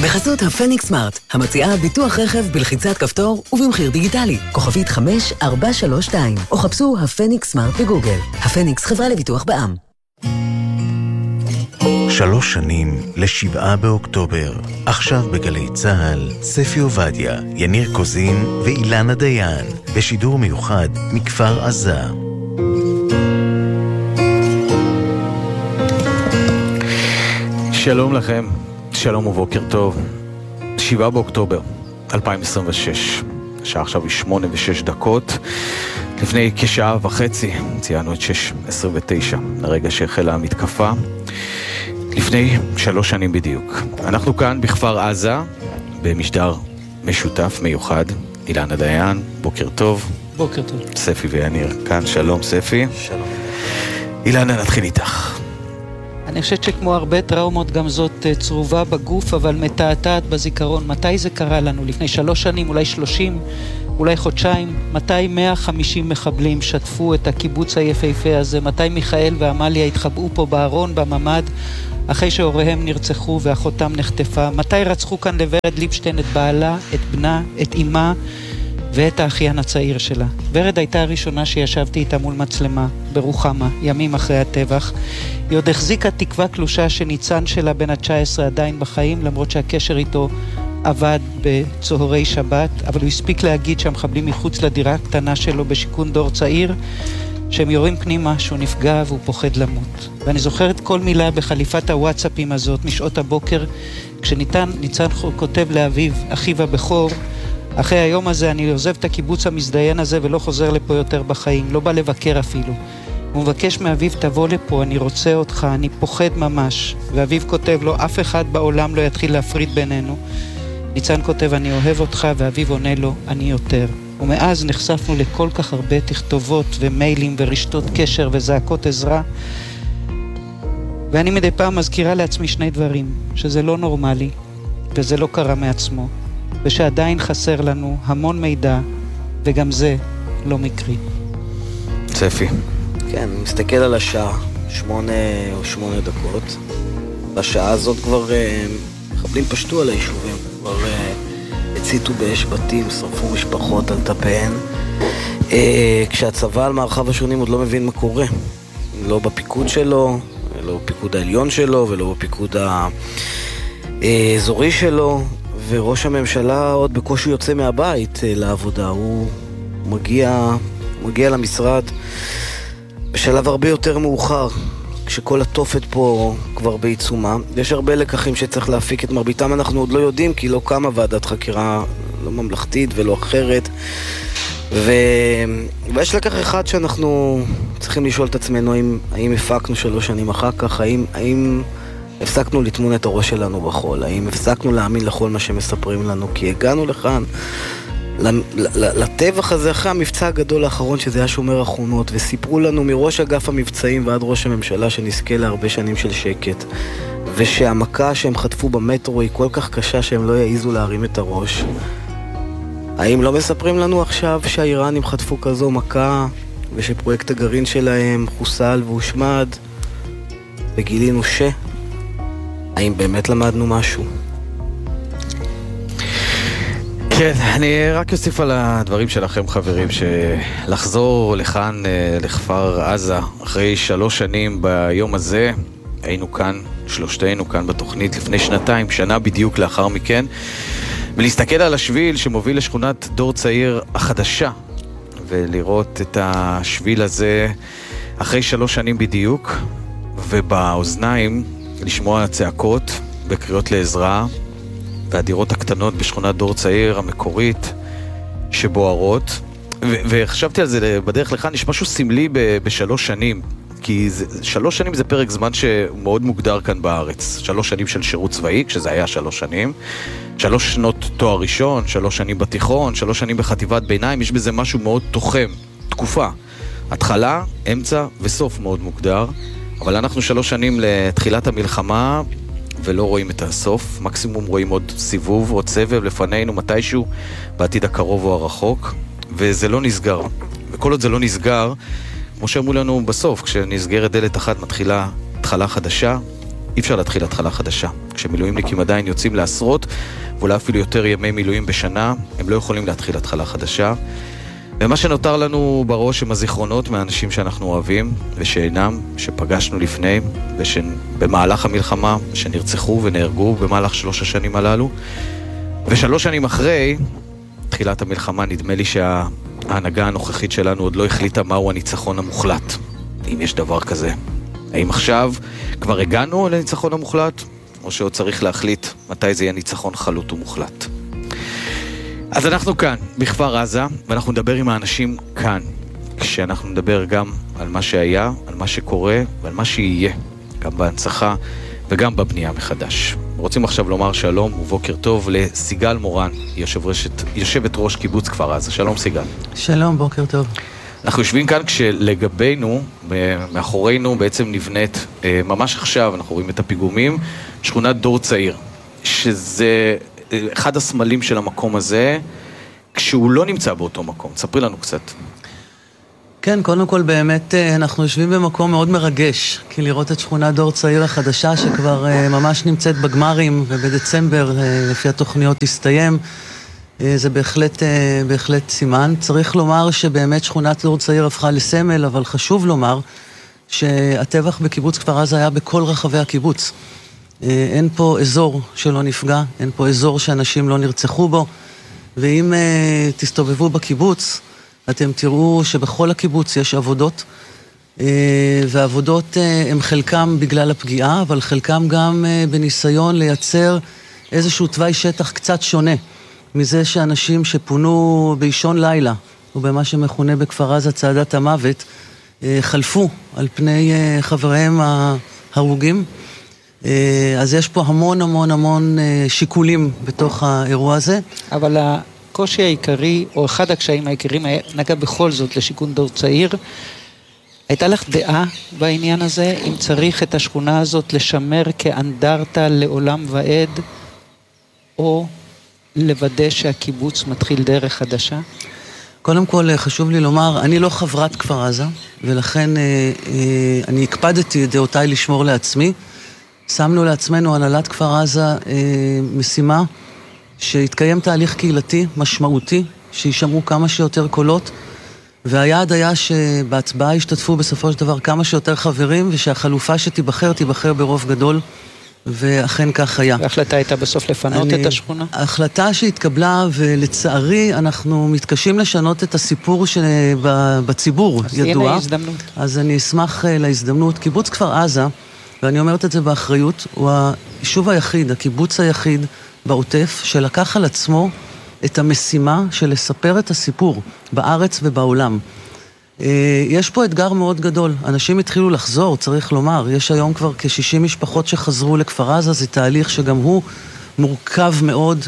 בחסות הפניקס סמארט, המציעה ביטוח רכב בלחיצת כפתור ובמחיר דיגיטלי. כוכבית 5432, או חפשו הפניקס סמארט בגוגל. הפניקס, חברה לביטוח בע"מ. 3 שנים ל7 באוקטובר. עכשיו בגלי צהל, ספי עובדיה, יניר קוזין ואילנה דיין, בשידור מיוחד מכפר עזה. שלום לכם, שלום ובוקר טוב. 7 באוקטובר 2026, השעה עכשיו היא 8:06. לפני כשעה וחצי ציינו את 6:29, הרגע שהחלה המתקפה, לפני 3 שנים בדיוק. אנחנו כאן בכפר עזה, במשדר משותף מיוחד. אילנה דיין, בוקר טוב. בוקר טוב. ספי ויניר כאן, שלום ספי. שלום. אילנה, נתחיל איתך. אני חושבת שכמו הרבה טראומות, גם זאת צרובה בגוף, אבל מתעתעת בזיכרון. מתי זה קרה לנו? לפני 3 שנים, אולי 30, אולי חודשיים. מתי 150 מחבלים שטפו את הקיבוץ היפהפה הזה? מתי מיכאל ועמליה התחבאו פה בארון, בממד, אחרי שהוריהם נרצחו ואחותם נחטפה? מתי רצחו כאן לוורד ליבשטיין את בעלה, את בנה, את אמה ואת האחיין הצעיר שלה? ורד הייתה הראשונה שישבתי איתה מול מצלמה ברוחמה, ימים אחרי הטבח. היא עוד החזיקה תקווה קלושה שניצן שלה בן ה-19 עדיין בחיים, למרות שהקשר איתו עבד בצהרי שבת, אבל הוא הספיק להגיד שהמחבלים מחוץ לדירה הקטנה שלו בשיכון דור צעיר, שהם יורים פנימה שהוא נפגע והוא פוחד למות. ואני זוכרת כל מילה בחליפת הוואטסאפים הזאת משעות הבוקר, כשניצן כותב לאביו, אחיו הבכור, אחרי היום הזה אני עוזב את הקיבוץ המזדיין הזה ולא חוזר לפה יותר בחיים, לא בא לבקר אפילו. הוא מבקש מאביו, תבוא לפה, אני רוצה אותך, אני פוחד ממש. ואביו כותב לו, אף אחד בעולם לא יתחיל להפריד בינינו. ניצן כותב, אני אוהב אותך, ואביו עונה לו, אני יותר. ומאז נחשפנו לכל כך הרבה תכתובות ומיילים ורשתות קשר וזעקות עזרה. ואני מדי פעם מזכירה לעצמי 2 דברים, שזה לא נורמלי, וזה לא קרה מעצמו, ושעדיין חסר לנו המון מידע, וגם זה לא מקרי. ספי. כן, אני מסתכל על השעה, 8 או 8 דקות. בשעה הזאת כבר מחבלים פשטו על היישובים, כבר הציתו באש בתים, שרפו משפחות על טפיהן. כשהצבא על מערכיו השונים עוד לא מבין מה קורה. לא בפיקוד שלו, לא בפיקוד העליון שלו, ולא בפיקוד האזורי שלו. וראש הממשלה עוד בקושי יוצא מהבית לעבודה. הוא מגיע למשרד בשלב הרבה יותר מאוחר, כשכל התופת פה כבר בעיצומה. יש הרבה לקחים שצריך להפיק, את מרביתם אנחנו עוד לא יודעים, כי לא קמה ועדת חקירה, לא ממלכתית ולא אחרת. ויש לקח אחד שאנחנו צריכים לשאול את עצמנו, האם הפקנו 3 שנים אחר כך, האם הפסקנו לטמון את הראש שלנו בחול, האם הפסקנו להאמין לכל מה שמספרים לנו, כי הגענו לכאן לטבח הזה אחרי המבצע הגדול האחרון, שזה היה שומר החומות, וסיפרו לנו מראש אגף המבצעים ועד ראש הממשלה שנזכה להרבה שנים של שקט, ושהמכה שהם חטפו במטרו היא כל כך קשה שהם לא יעיזו להרים את הראש. האם לא מספרים לנו עכשיו שהאיראנים חטפו כזו מכה, ושפרויקט הגרעין שלהם חוסל והושמד, וגילינו האם באמת למדנו משהו? כן, אני רק אוסיף על הדברים שלכם חברים, שלחזור לכאן, לכפר עזה, אחרי 3 שנים ביום הזה, היינו כאן, 3 כאן בתוכנית לפני 2 שנה בדיוק לאחר מכן, ולהסתכל על השביל שמוביל לשכונת דור צעיר החדשה, ולראות את השביל הזה אחרי 3 שנים בדיוק, ובאוזניים לשמוע צעקות וקריאות לעזרה, והדירות הקטנות בשכונת דור צעיר המקורית שבוערות. וחשבתי על זה בדרך לכאן, יש משהו סמלי ב3 שנים, כי 3 שנים זה פרק זמן שמאוד מוגדר כאן בארץ. 3 שנים של שירות צבאי, כשזה היה 3 שנים, 3 שנות תואר ראשון, 3 שנים בתיכון, 3 שנים בחטיבת ביניים, יש בזה משהו מאוד תוחם, תקופה, התחלה, אמצע וסוף מאוד מוגדר. אבל אנחנו 3 שנים לתחילת המלחמה ולא רואים את הסוף, מקסימום רואים עוד סיבוב, עוד סבב לפנינו מתישהו בעתיד הקרוב או הרחוק, וזה לא נסגר. וכל עוד זה לא נסגר, כמו שאמרו לנו בסוף, כשנסגרת דלת אחת מתחילה התחלה חדשה, אי אפשר להתחיל התחלה חדשה. כשמילואימניקים עדיין יוצאים לעשרות, ואולי אפילו יותר ימי מילואים בשנה, הם לא יכולים להתחיל התחלה חדשה. ומה שנותר לנו בראש הם הזיכרונות מהאנשים שאנחנו אוהבים, ושאינם, שפגשנו לפני, ובמהלך המלחמה, שנרצחו ונהרגו במהלך 3 השנים הללו. ו3 שנים אחרי, תחילת המלחמה, נדמה לי שההנהגה הנוכחית שלנו עוד לא החליטה מהו הניצחון המוחלט, אם יש דבר כזה. האם עכשיו כבר הגענו לניצחון המוחלט, או שעוד צריך להחליט מתי זה יהיה ניצחון חלוט ומוחלט? אז אנחנו כאן, בכפר עזה, ואנחנו נדבר עם האנשים כאן, כשאנחנו נדבר גם על מה שהיה, על מה שקורה ועל מה שיהיה, גם בהנצחה וגם בבנייה מחדש. רוצים עכשיו לומר שלום ובוקר טוב לסיגל מורן, יושבת ראש קיבוץ כפר עזה. שלום סיגל. שלום, בוקר טוב. אנחנו יושבים כאן כשלגבינו, מאחורינו בעצם נבנית, ממש עכשיו אנחנו רואים את הפיגומים, שכונת דור צעיר, שזה אחד הסמלים של המקום הזה, כשהוא לא נמצא באותו מקום. תספרי לנו קצת. כן, קודם כל באמת אנחנו יושבים במקום מאוד מרגש, כי לראות את שכונת דור צעיר החדשה שכבר ממש נמצאת בגמרים, ובדצמבר לפי התוכניות תסתיים, זה בהחלט סימן. צריך לומר שבאמת שכונת דור צעיר הפכה לסמל, אבל חשוב לומר שהטבח בקיבוץ כפר עזה היה בכל רחבי הקיבוץ. אין פה אזור שלא נפגע, אין פה אזור שאנשים לא נרצחו בו, ואם תסתובבו בקיבוץ, אתם תראו שבכל הקיבוץ יש עבודות, והעבודות הם חלקם בגלל הפגיעה, אבל חלקם גם בניסיון לייצר איזשהו תוואי שטח קצת שונה, מזה שאנשים שפונו באישון לילה, ובמה שמכונה בכפר עזה צעדת המוות, חלפו על פני חבריהם ההרוגים. אז יש פה המון שיקולים בתוך האירוע הזה. אבל הקושי העיקרי, או אחד הקשיים העיקריים, נגע בכל זאת לשיכון דור צעיר. הייתה לך דעה בעניין הזה, אם צריך את השכונה הזאת לשמר כאנדרטה לעולם ועד, או לוודא שהקיבוץ מתחיל דרך חדשה? קודם כל חשוב לי לומר, אני לא חברת כפר עזה, ולכן אני הקפדתי את דעותיי לשמור לעצמי. שמנו לעצמנו הנהלת כפר עזה משימה שהתקיים תהליך קהילתי משמעותי, שישמעו כמה שיותר קולות, והיעד היה שבהצבעה ישתתפו בסופו של דבר כמה שיותר חברים, ושהחלופה שתיבחר תיבחר ברוב גדול, ואכן כך היה. ההחלטה הייתה בסוף לפנות את השכונה? ההחלטה שהתקבלה, ולצערי אנחנו מתקשים לשנות את הסיפור בציבור, אז ידוע. הנה הזדמנות. אז אני אשמח להזדמנות. קיבוץ כפר עזה, ואני אומרת את זה באחריות, הוא היישוב היחיד, הקיבוץ היחיד בעוטף, שלקח על עצמו את המשימה של לספר את הסיפור בארץ ובעולם. יש פה אתגר מאוד גדול, אנשים התחילו לחזור, צריך לומר, יש היום כבר כ-60 משפחות שחזרו לכפר עזה, זה תהליך שגם הוא מורכב מאוד,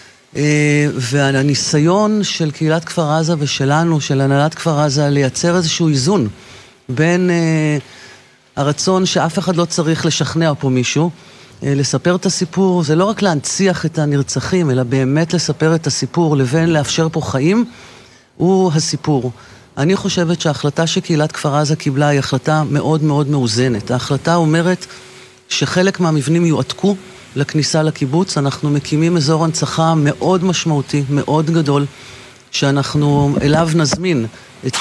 והניסיון של קהילת כפר עזה ושלנו, של הנהלת כפר עזה, לייצר איזשהו איזון בין הרצון שאף אחד לא צריך לשכנע פה מישהו, לספר את הסיפור, זה לא רק להנציח את הנרצחים, אלא באמת לספר את הסיפור, לבין לאפשר פה חיים, הוא הסיפור. אני חושבת שההחלטה שקהילת כפר עזה קיבלה היא החלטה מאוד מאוד מאוזנת. ההחלטה אומרת שחלק מהמבנים יועתקו לכניסה לקיבוץ, אנחנו מקימים אזור הנצחה מאוד משמעותי, מאוד גדול, שאנחנו אליו נזמין את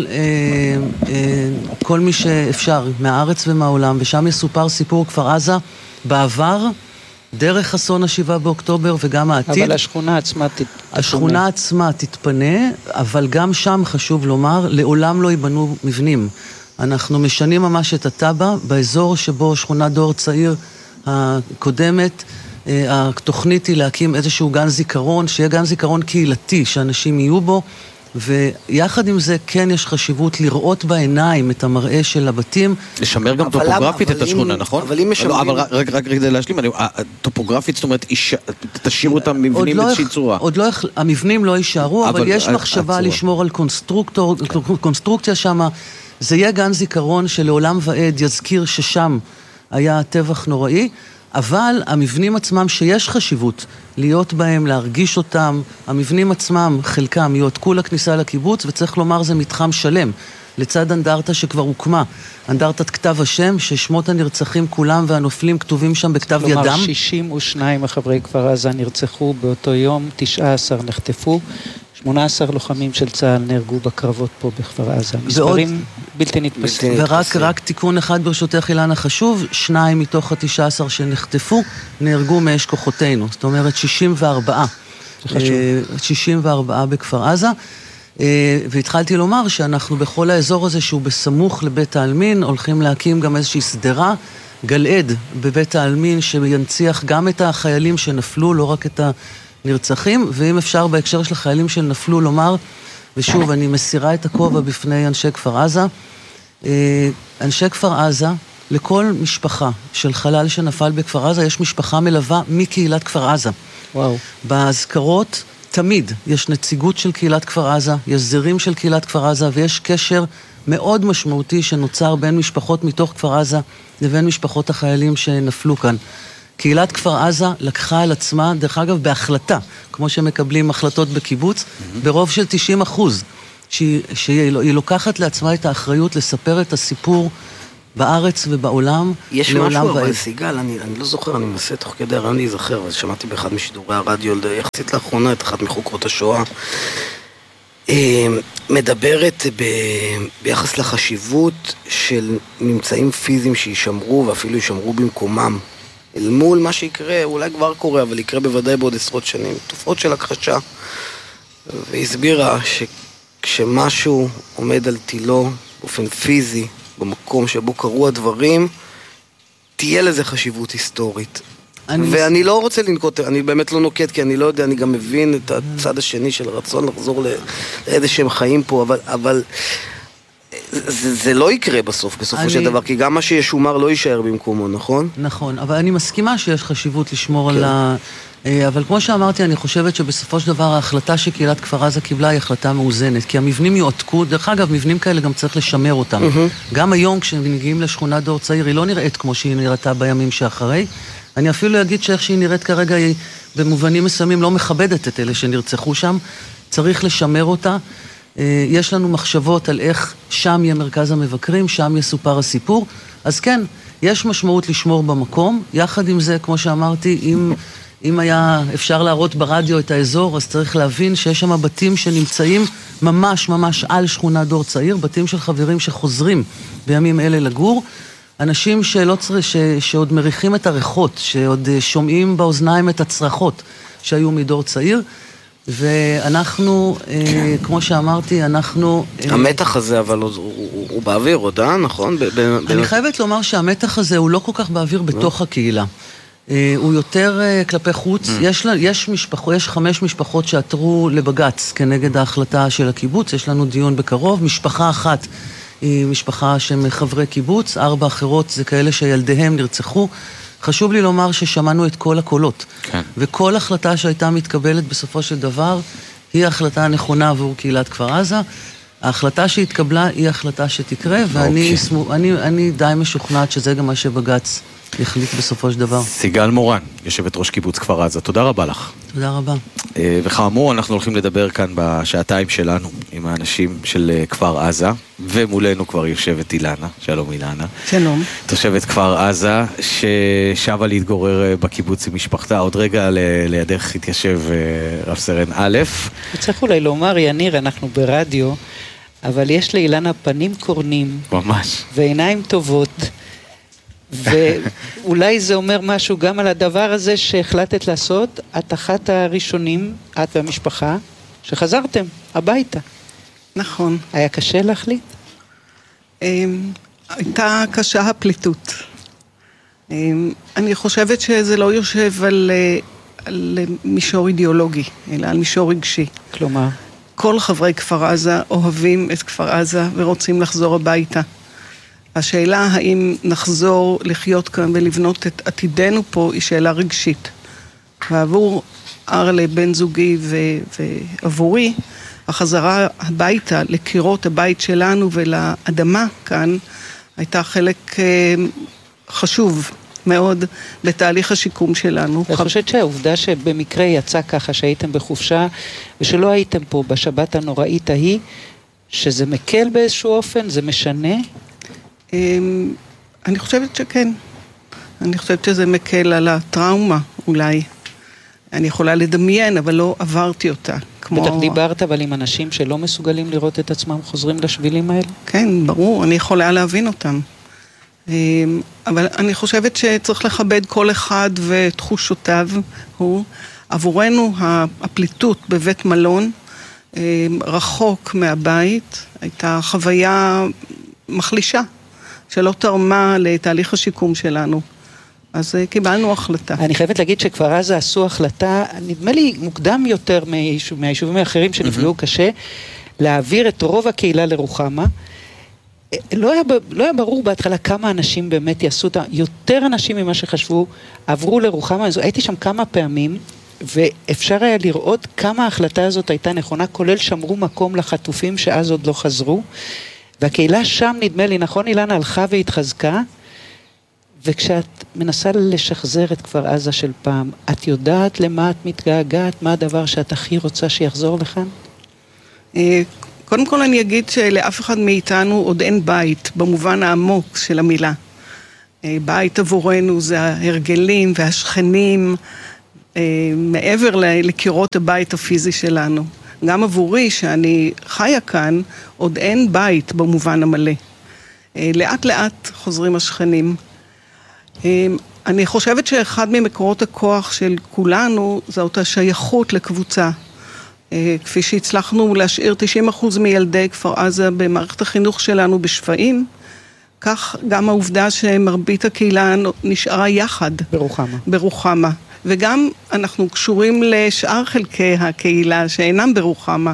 כל מי שאפשר מהארץ ומהעולם, ושם יסופר סיפור כפר עזה בעבר, דרך אסון ה7 באוקטובר וגם העתיד. אבל השכונה עצמה תתפנה. השכונה עצמה תתפנה, אבל גם שם חשוב לומר, לעולם לא ייבנו מבנים. אנחנו משנים ממש את הטבע, באזור שבו שכונת דור צעיר הקודמת, התוכנית היא להקים איזשהו גן זיכרון, שיהיה גן זיכרון קהילתי, שאנשים יהיו בו, ויחד עם זה כן יש חשיבות לראות בעיניים את המראה של הבתים. לשמר גם טופוגרפית את השכונה, נכון? אבל אם משמרים... אבל רק כדי להשלים, טופוגרפית, זאת אומרת, תשאירו את המבנים באיזושהי צורה. המבנים לא יישארו, אבל יש מחשבה לשמור על קונסטרוקציה שם. זה יהיה גן זיכרון שלעולם ועד יזכיר ששם היה טבח נוראי, אבל המבנים עצמם שיש חשיבות להיות בהם, להרגיש אותם, המבנים עצמם, חלקם, יועתקו לכניסה לקיבוץ, וצריך לומר זה מתחם שלם. לצד אנדרטה שכבר הוקמה, אנדרטת כתב השם, ששמות הנרצחים כולם והנופלים כתובים שם בכתב ידם. כלומר, 62 מחברי כפר עזה נרצחו באותו יום, 19 נחטפו, 18 לוחמים של צה"ל נהרגו בקרבות פה בכפר עזה. מספרים בלתי נתפסים. ורק תיקון אחד ברשותך אילנה חשוב, 2 מתוך ה-19 שנחטפו נהרגו מאש כוחותינו, זאת אומרת 64. 64 בכפר עזה. והתחלתי לומר שאנחנו בכל האזור הזה שהוא בסמוך לבית העלמין, הולכים להקים גם איזושהי סדרה, גלעד בבית העלמין שינציח גם את החיילים שנפלו, לא רק את הנרצחים, ואם אפשר בהקשר של החיילים שנפלו לומר, ושוב אני מסירה את הכובע בפני אנשי כפר עזה, אנשי כפר עזה, לכל משפחה של חלל שנפל בכפר עזה, יש משפחה מלווה מקהילת כפר עזה. וואו. בהזכרות תמיד יש נציגות של קהילת כפר עזה, יש זרים של קהילת כפר עזה, ויש קשר מאוד משמעותי שנוצר בין משפחות מתוך כפר עזה לבין משפחות החיילים שנפלו כאן. קהילת כפר עזה לקחה על עצמה, דרך אגב, בהחלטה, כמו שמקבלים החלטות בקיבוץ, ברוב של 90%, שהיא לוקחת לעצמה את האחריות לספר את הסיפור בארץ ובעולם. יש משהו, אבל סיגל, אני לא זוכר, אני מנסה תוך כדי הרעיון להיזכר, אבל שמעתי באחד משידורי הרדיו, יחסית לאחרונה, את אחת מחוקרות השואה, מדברת ביחס לחשיבות של ממצאים פיזיים שישמרו, ואפילו ישמרו במקומם, אל מול מה שיקרה, אולי כבר קורה, אבל יקרה בוודאי בעוד עשרות שנים, תופעות של הכחשה, והסבירה שכשמשהו עומד על תילו באופן פיזי, במקום שבו קרו הדברים, תהיה לזה חשיבות היסטורית. ואני לא רוצה לנקוט, אני באמת לא נוקט, כי אני לא יודע, אני גם מבין את הצד השני של רצון לחזור לאיזה שהם חיים פה, אבל זה לא יקרה בסופו של דבר, כי גם מה שישומר לא יישאר במקומו, נכון? נכון, אבל אני מסכימה שיש חשיבות לשמור על ה... אבל כמו שאמרתי, אני חושבת שבסופו של דבר ההחלטה שקהילת כפר עזה קיבלה היא החלטה מאוזנת, כי המבנים יועתקו, דרך אגב, מבנים כאלה גם צריך לשמר אותם. גם היום כשמגיעים לשכונת דור צעיר, היא לא נראית כמו שהיא נראתה בימים שאחרי. אני אפילו אגיד שאיך שהיא נראית כרגע, היא במובנים מסוימים לא מכבדת את אלה שנרצחו שם, צריך לשמר אותה. יש לנו מחשבות על איך שם יהיה מרכז המבקרים, שם יסופר הסיפור. אז כן, יש משמעות לשמור במקום. יחד עם זה, כמו שאמרתי, אם היה אפשר להראות ברדיו את האזור, אז צריך להבין שיש שם בתים שנמצאים ממש ממש על שכונת דור צעיר, בתים של חברים שחוזרים בימים אלה לגור, אנשים שעוד מריחים את הריחות, שעוד שומעים באוזניים את הצרחות שהיו מדור צעיר, ואנחנו, כמו שאמרתי, אנחנו... המתח הזה, אבל הוא באוויר, הודעה, נכון? אני חייבת לומר שהמתח הזה הוא לא כל כך באוויר בתוך הקהילה. הוא יותר כלפי חוץ. יש 5 משפחות שעתרו לבגץ כנגד ההחלטה של הקיבוץ. יש לנו דיון בקרוב. משפחה אחת היא משפחה שהם חברי קיבוץ, 4 אחרות זה כאלה שילדיהם נרצחו. חשוב לי לומר ששמענו את כל הקולות. כן. וכל החלטה שהייתה מתקבלת בסופו של דבר היא ההחלטה הנכונה עבור קהילת כפר עזה. ההחלטה שהתקבלה היא החלטה שתקרה, ואני די משוכנעת שזה גם מה שבגץ יחליט בסופו של דבר. סיגל מורן, יושבת ראש קיבוץ כפר עזה, תודה רבה לך. תודה רבה. וכאמור, אנחנו הולכים לדבר כאן בשעתיים שלנו עם האנשים של כפר עזה, ומולנו כבר יושבת אילנה, שלום אילנה. שלום. תושבת כפר עזה, ששבה להתגורר בקיבוץ עם משפחתה, עוד רגע לידך התיישב רב סרן א'. צריך אולי לומר, יניר, אנחנו ברדיו, אבל יש לאילנה פנים קורנים. ממש. ועיניים טובות. ואולי זה אומר משהו גם על הדבר הזה שהחלטת לעשות, את אחת הראשונים, את והמשפחה, שחזרתם הביתה. נכון. היה קשה להחליט? הייתה קשה הפליטות. אני חושבת שזה לא יושב על מישור אידיאולוגי, אלא על מישור רגשי. כלומר? כל חברי כפר עזה אוהבים את כפר עזה ורוצים לחזור הביתה. השאלה האם נחזור לחיות כאן ולבנות את עתידנו פה היא שאלה רגשית. ועבור ארלה בן זוגי ועבורי, החזרה הביתה לקירות הבית שלנו ולאדמה כאן, הייתה חלק חשוב מאוד בתהליך השיקום שלנו. אני חושבת שהעובדה שבמקרה יצא ככה שהייתם בחופשה ושלא הייתם פה בשבת הנוראית ההיא, שזה מקל באיזשהו אופן, זה משנה? אני חושבת שכן. אני חושבת שזה מקל על הטראומה, אולי. אני יכולה לדמיין, אבל לא עברתי אותה. בטח דיברת, אבל עם אנשים שלא מסוגלים לראות את עצמם חוזרים לשבילים האלה? כן, ברור, אני יכולה להבין אותם. אבל אני חושבת שצריך לכבד כל אחד ותחושותיו. עבורנו הפליטות בבית מלון, רחוק מהבית, הייתה חוויה מחלישה, שלא תרמה לתהליך השיקום שלנו. אז קיבלנו החלטה. אני חייבת להגיד שכבר אז עשו החלטה, נדמה לי מוקדם יותר מהיישובים האחרים שנפגעו קשה, להעביר את רוב הקהילה לרוחמה. לא היה ברור בהתחלה כמה אנשים באמת יעשו אותה, יותר אנשים ממה שחשבו עברו לרוחמה, הייתי שם כמה פעמים, ואפשר היה לראות כמה ההחלטה הזאת הייתה נכונה, כולל שמרו מקום לחטופים שאז עוד לא חזרו, והקהילה שם נדמה לי, נכון אילנה, הלכה והתחזקה, וכשאת מנסה לשחזר את כפר עזה של פעם, את יודעת למה את מתגעגעת, מה הדבר שאת הכי רוצה שיחזור לכאן? קודם כל אני אגיד שלאף אחד מאיתנו עוד אין בית, במובן העמוק של המילה. בית עבורנו זה ההרגלים והשכנים, מעבר לקירות הבית הפיזי שלנו. גם עבורי, שאני חיה כאן, עוד אין בית במובן המלא. לאט לאט חוזרים השכנים. אני חושבת שאחד ממקורות הכוח של כולנו, זה אותה שייכות לקבוצה. כפי שהצלחנו להשאיר 90% מילדי כפר עזה במערכת החינוך שלנו בשפעים, כך גם העובדה שמרבית הקהילה נשארה יחד. ברוחמה. וגם אנחנו קשורים לשאר חלקי הקהילה שאינם ברוחמה.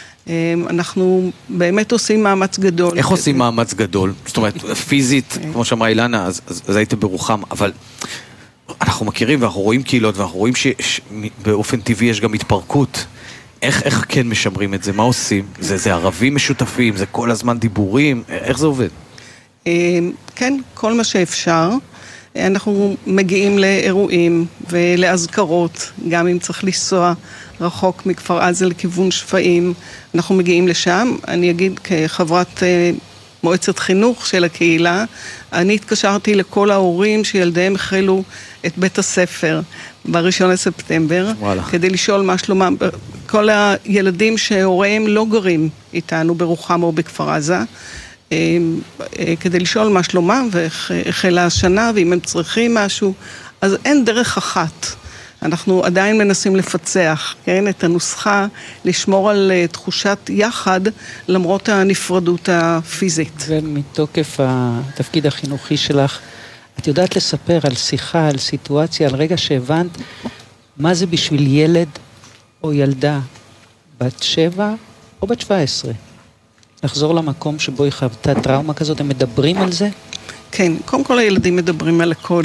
אנחנו באמת עושים מאמץ גדול. איך עושים מאמץ גדול? זאת אומרת, פיזית, כמו שאמרה אילנה, אז הייתם ברוחם, אבל אנחנו מכירים ואנחנו רואים קהילות, ואנחנו רואים שבאופן טבעי יש גם התפרקות. איך כן משמרים את זה? מה עושים? זה ערבים משותפים? זה כל הזמן דיבורים? איך זה עובד? כן, כל מה שאפשר. אנחנו מגיעים לאירועים ולהזכרות, גם אם צריך לנסוע רחוק מכפר עזה לכיוון שפעים, אנחנו מגיעים לשם. אני אגיד כחברת מועצת חינוך של הקהילה, אני התקשרתי לכל ההורים שילדיהם החלו את בית הספר ב1 לספטמבר, כדי לשאול מה שלומם, כל הילדים שהוריהם לא גרים איתנו ברוחמה או בכפר עזה, כדי לשאול מה שלומם ואיך החלה השנה ואם הם צריכים משהו. אז אין דרך אחת. אנחנו עדיין מנסים לפצח, כן, את הנוסחה, לשמור על תחושת יחד למרות הנפרדות הפיזית. ומתוקף התפקיד החינוכי שלך, את יודעת לספר על שיחה, על סיטואציה, על רגע שהבנת מה זה בשביל ילד או ילדה בת 7 או בת 17? לחזור למקום שבו היא חוותה טראומה כזאת, הם מדברים על זה? כן, קודם כל הילדים מדברים על הכל.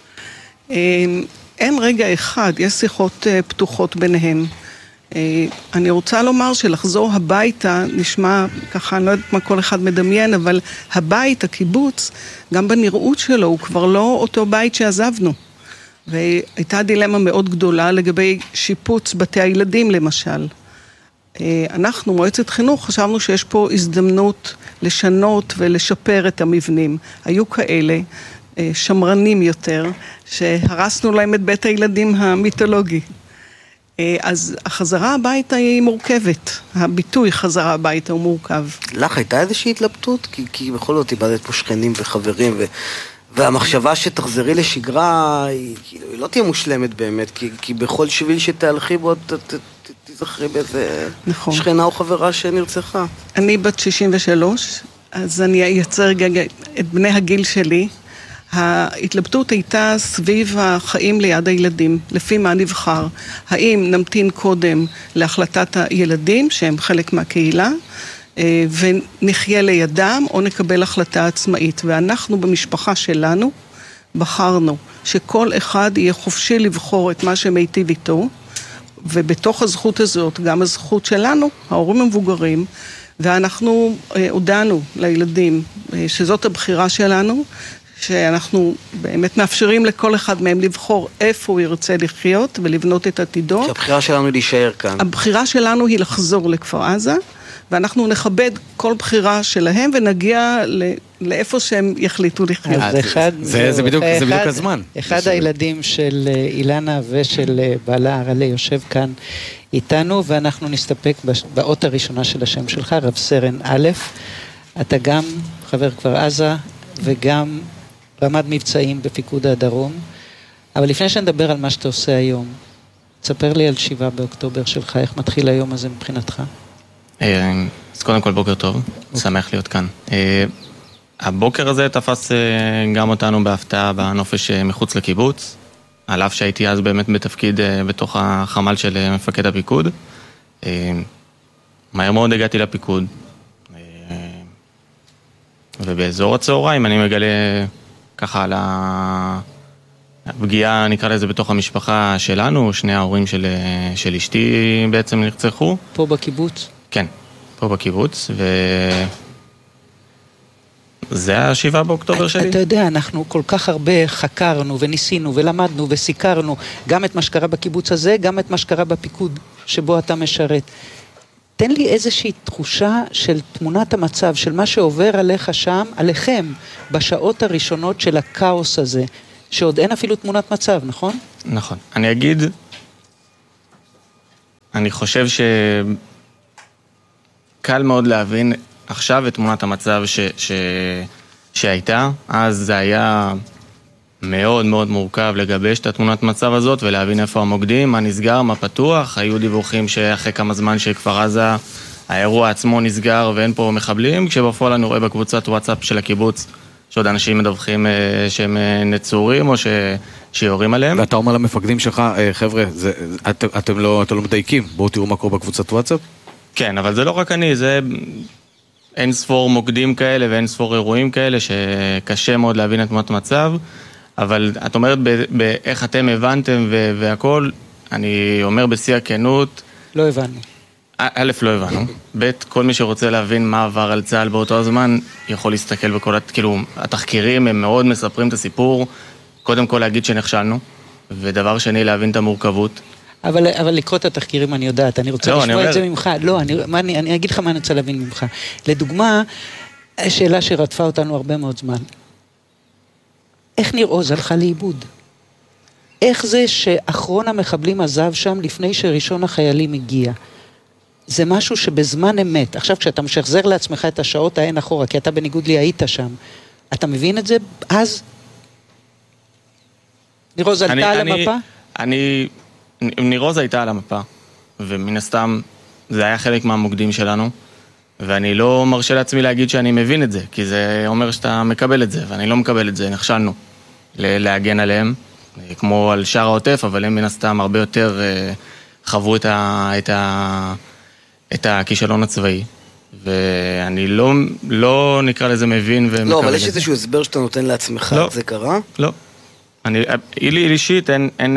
אין רגע אחד, יש שיחות פתוחות ביניהם. אני רוצה לומר שלחזור הביתה, נשמע ככה, אני לא יודעת מה כל אחד מדמיין, אבל הבית, הקיבוץ, גם בנראות שלו, הוא כבר לא אותו בית שעזבנו. והייתה דילמה מאוד גדולה לגבי שיפוץ בתי הילדים למשל. אנחנו, מועצת חינוך, חשבנו שיש פה הזדמנות לשנות ולשפר את המבנים. היו כאלה שמרנים יותר, שהרסנו להם את בית הילדים המיתולוגי. אז החזרה הביתה היא מורכבת. הביטוי חזרה הביתה הוא מורכב. לך הייתה איזושהי התלבטות? כי בכל זאת איבדת פה שכנים וחברים, והמחשבה שתחזרי לשגרה היא לא תהיה מושלמת באמת, כי בכל שביל שתהלכי בו תזכרי באיזה שכנה או חברה שנרצחה. אני בת 63, אז אני אייצר את בני הגיל שלי. ההתלבטות הייתה סביב החיים ליד הילדים, לפי מה נבחר. האם נמתין קודם להחלטת הילדים, שהם חלק מהקהילה, ונחיה לידם, או נקבל החלטה עצמאית. ואנחנו במשפחה שלנו בחרנו שכל אחד יהיה חופשי לבחור את מה שמיטיב איתו, ובתוך הזכות הזאת, גם הזכות שלנו, ההורים המבוגרים, ואנחנו הודענו לילדים שזאת הבחירה שלנו, שאנחנו באמת מאפשרים לכל אחד מהם לבחור איפה הוא ירצה לחיות ולבנות את עתידו. שהבחירה שלנו היא להישאר כאן. הבחירה שלנו היא לחזור לכפר עזה, ואנחנו נכבד כל בחירה שלהם, ונגיע לאיפה שהם יחליטו לחיות. זה בדיוק הזמן. אחד הילדים של אילנה ושל בעלה הרלה יושב כאן איתנו, ואנחנו נסתפק באות הראשונה של השם שלך, רב סרן א', אתה גם חבר כפר עזה, וגם רמ"ד מבצעים בפיקוד הדרום, אבל לפני שנדבר על מה שאתה עושה היום, תספר לי על 7 באוקטובר שלך, איך מתחיל היום הזה מבחינתך? אז קודם כל בוקר טוב, שמח להיות כאן. הבוקר הזה תפס גם אותנו בהפתעה בנופש מחוץ לקיבוץ, על אף שהייתי אז באמת בתפקיד בתוך החמ"ל של מפקד הפיקוד. מהר מאוד הגעתי לפיקוד, ובאזור הצהריים אני מגלה ככה על הפגיעה, נקרא לזה, בתוך המשפחה שלנו, שני ההורים של אשתי בעצם נרצחו. פה בקיבוץ? כן, פה בקיבוץ, זה ה7 באוקטובר שלי. אתה יודע, אנחנו כל כך הרבה חקרנו וניסינו ולמדנו וסיקרנו, גם את מה שקרה בקיבוץ הזה, גם את מה שקרה בפיקוד שבו אתה משרת. תן לי איזושהי תחושה של תמונת המצב, של מה שעובר עליך שם, עליכם, בשעות הראשונות של הכאוס הזה, שעוד אין אפילו תמונת מצב, נכון? נכון. אני אגיד, אני חושב קל מאוד להבין עכשיו את תמונת המצב שהייתה. אז זה היה מאוד מאוד מורכב לגבש את התמונת מצב הזאת ולהבין איפה המוקדים, מה נסגר, מה פתוח. היו דיווחים שאחרי כמה זמן שכפר עזה האירוע עצמו נסגר ואין פה מחבלים, כשבפועל אני רואה בקבוצת וואטסאפ של הקיבוץ שעוד אנשים מדווחים שהם נצורים או שיורים עליהם. ואתה אומר למפקדים שלך, חבר'ה, אתם לא מדייקים, בואו תראו מה קורה בקבוצת וואטסאפ? כן, אבל זה לא רק אני, זה אין ספור מוקדים כאלה ואין ספור אירועים כאלה שקשה מאוד להבין את תמונת מצב, אבל את אומרת באיך אתם הבנתם והכל, אני אומר בשיא הכנות. לא הבנו. א', לא הבנו. ב', כל מי שרוצה להבין מה עבר על צה"ל באותו הזמן, יכול להסתכל בכל, כאילו, התחקירים הם מאוד מספרים את הסיפור, קודם כל להגיד שנכשלנו, ודבר שני, להבין את המורכבות. אבל לקרוא את התחקירים אני יודעת, אני רוצה לשמוע את זה ממך. לא, אני אגיד לך מה אני רוצה להבין ממך. לדוגמה, שאלה שרדפה אותנו הרבה מאוד זמן. איך ניר עוז הלכה לאיבוד? איך זה שאחרון המחבלים עזב שם לפני שראשון החיילים הגיע? זה משהו שבזמן אמת, עכשיו כשאתה משחזר לעצמך את השעות ההן אחורה, כי אתה בניגוד לי היית שם, אתה מבין את זה אז? ניר עוז עלתה על המפה? ניר עוז הייתה על המפה, ומן הסתם זה היה חלק מהמוקדים שלנו, ואני לא מרשה לעצמי להגיד שאני מבין את זה, כי זה אומר שאתה מקבל את זה, ואני לא מקבל את זה, נכשלנו להגן עליהם, כמו על שער העוטף, אבל הם מן הסתם הרבה יותר חוו את הכישלון הצבאי, ואני לא נקרא לזה מבין ומקבל את זה. לא, אבל יש איזשהו הסבר שאתה נותן לעצמך, לא, זה קרה? לא. לי אישית אין...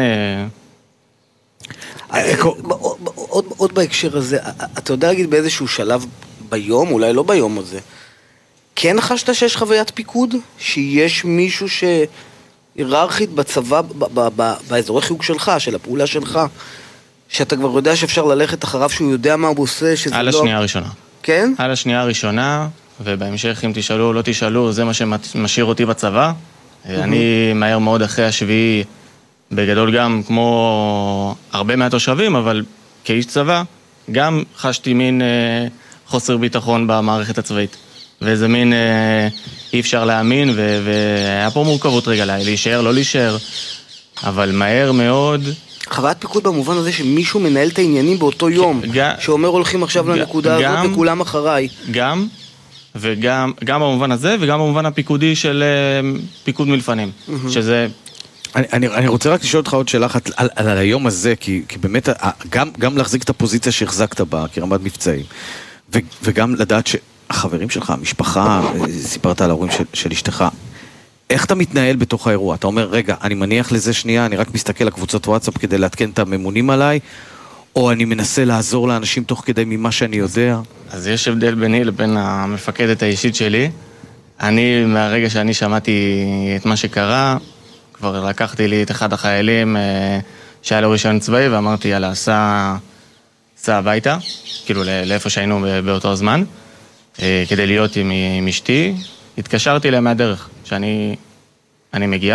עוד בהקשר הזה, אתה יודע להגיד באיזשהו שלב ביום, אולי לא ביום הזה, כן חשת שיש חוויית פיקוד? שיש מישהו שהיררכית בצבא, באזורי חיוג שלך, של הפעולה שלך, שאתה כבר יודע שאפשר ללכת אחריו, שהוא יודע מה הוא עושה, שזה לא... על השנייה הראשונה. כן? על השנייה הראשונה, ובהמשך אם תשאלו או לא תשאלו, זה מה שמשאיר אותי בצבא. אני מהר מאוד אחרי השביעי, בגדול גם כמו הרבה מהתושבים, אבל כאיש צבא, גם חשתי מין חוסר ביטחון במערכת הצבאית. ואיזה מין אי אפשר להאמין, והיה פה מורכבות רגע להישאר, לא להישאר, אבל מהר מאוד... חוויית פיקוד במובן הזה שמישהו מנהל את העניינים באותו יום, שאומר הולכים עכשיו לנקודה הזאת וכולם אחריי. גם, וגם במובן הזה, וגם במובן הפיקודי של פיקוד מלפנים, שזה... אני רוצה רק לשאול אותך עוד שאלה אחת על היום הזה, כי באמת גם להחזיק את הפוזיציה שהחזקת בה כרמ"ד מבצעים, וגם לדעת שהחברים שלך, המשפחה, סיפרת על ההורים של אשתך, איך אתה מתנהל בתוך האירוע? אתה אומר, רגע, אני מניח לזה שנייה, אני רק מסתכל לקבוצות וואטסאפ כדי להתקן את הממונים עליי, או אני מנסה לעזור לאנשים תוך כדי ממה שאני יודע? אז יש הבדל ביני לבין המפקדת האישית שלי. אני, מהרגע שאני שמעתי את מה שקרה, כבר לקחתי לי את אחד החיילים שהיה לו רישיון צבאי, ואמרתי, יאללה, סע הביתה, כאילו לאיפה שהיינו באותו זמן, כדי להיות עם אשתי. התקשרתי להם מהדרך, שאני מגיע.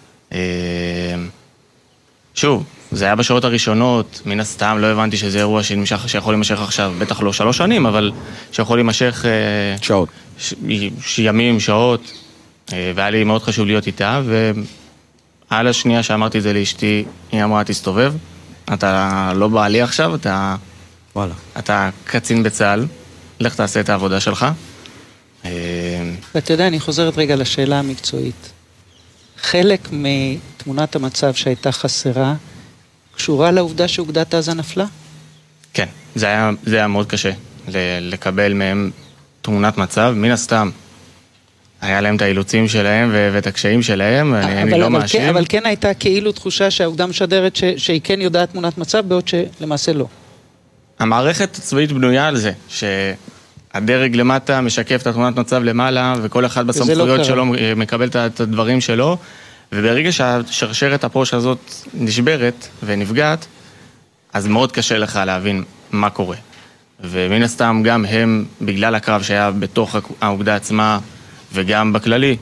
שוב, זה היה בשעות הראשונות, מן הסתם לא הבנתי שזה אירוע שיכול להימשך עכשיו, בטח לא 3 שנים, אבל שיכול להימשך שעות. ימים, שעות, והיה לי מאוד חשוב להיות איתה, ועל השנייה שאמרתי את זה לאשתי, היא אמרה, תסתובב, אתה לא בעלי עכשיו, אתה קצין בצה"ל, לך תעשה את העבודה שלך. ואתה יודע, אני חוזרת רגע לשאלה המקצועית. חלק מתמונת המצב שהייתה חסרה, קשורה לעובדה שאוגדת עזה נפלה? כן, זה היה מאוד קשה לקבל מהם תמונת מצב, מן הסתם. היה להם את האילוצים שלהם ואת הקשיים שלהם, אני לא מאשים. אבל כן הייתה כאילו תחושה שהאוגדה משדרת שהיא כן יודעת תמונת מצב, בעוד שלמעשה לא. המערכת הצבאית בנויה על זה, שהדרג למטה משקף את התמונת מצב למעלה, וכל אחד בסמכויות שלו מקבל את הדברים שלו, וברגע שהשרשרת הפרוש הזאת נשברת ונפגעת, אז מאוד קשה לך להבין מה קורה. ומן הסתם גם הם, בגלל הקרב שהיה בתוך האוגדה עצמה, וגם בכללי,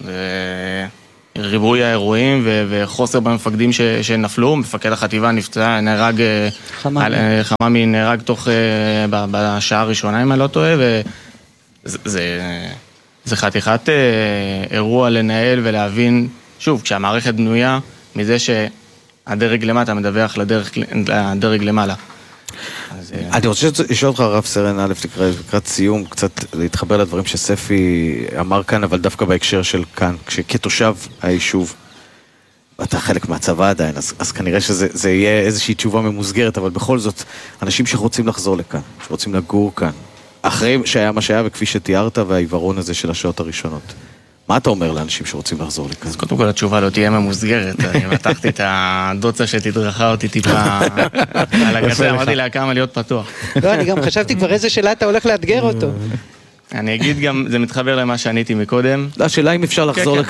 ריבוי האירועים וחוסר במפקדים שנפלו, מפקד החטיבה נפצע, נהרג, חממי נהרג תוך, בשעה הראשונה, אם אני לא טועה, וזה חתיכת אירוע לנהל ולהבין, שוב, כשהמערכת בנויה מזה שהדרג למטה מדווח לדרג למעלה. אני רוצה לשאול אותך, רב סרן א', לקראת סיום, קצת להתחבר לדברים שספי אמר כאן, אבל דווקא בהקשר של כאן, כשכתושב היישוב, אתה חלק מהצבא עדיין, אז כנראה שזה יהיה איזושהי תשובה ממוסגרת, אבל בכל זאת, אנשים שרוצים לחזור לכאן, שרוצים לגור כאן, אחרי שהיה מה שהיה, וכפי שתיארת, והעיוורון הזה של השעות הראשונות. מה אתה אומר לאנשים שרוצים לחזור לכאן? אז קודם כל התשובה לא תהיה ממוסגרת, אני מתחתי את הדוצה שתדרכה אותי טיפה על הקצה, אמרתי לה כמה להיות פתוח. לא, אני גם חשבתי כבר איזה שאלה אתה הולך לאתגר אותו. אני אגיד גם, זה מתחבר למה שעניתי מקודם. השאלה אם אפשר לחזור לכאן.